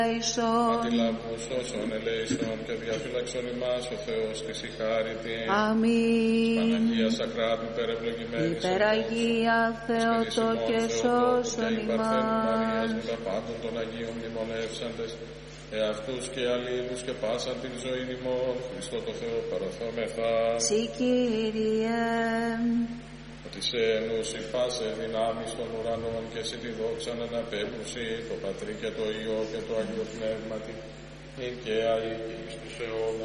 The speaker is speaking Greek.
Αντιλαβούς όσων ελέησον και διαφύλαξον ημάς ο Θεός της η χάρητη. Αμήν. Παναγία Σακράτου υπερευλογημένης. Υπεραγία Θεότο και σώσον ημάς. Μαρίας με τα πάντων των Αγίων μνημονεύσαντες, εαυτούς και αλλήλους και πάσαν την ζωή ημών, Χριστό το Θεό παραθόμεθα. Συ Κύριε. Ότι σε ενούσι πάσε δυνάμεις των ουρανών και σε τη δόξα να αναπέμπουσι το Πατρί και το Υιό και το Άγιο Πνεύματι, ειν και αεί και εις τους αιώνας.